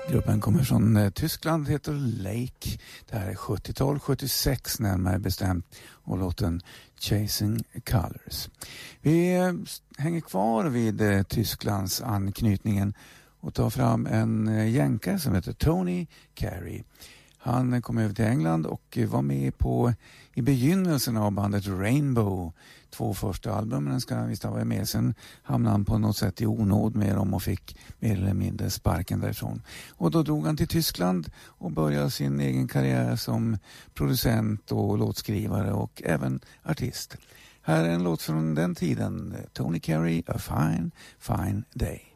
Gruppen kommer från Tyskland, heter Lake. Det här är 70-tal, 76 närmare bestämt, och låten Chasing Colors. Vi hänger kvar vid Tysklands anknytningen och tar fram en jänkare som heter Tony Carey. Han kom över till England och var med i begynnelsen av bandet Rainbow. 2 första albumen ska han visst ha varit med. Sen hamnade han på något sätt i onåd med dem och fick mer eller mindre sparken därifrån. Och då drog han till Tyskland och började sin egen karriär som producent och låtskrivare och även artist. Här är en låt från den tiden. Tony Carey, A Fine, Fine Day.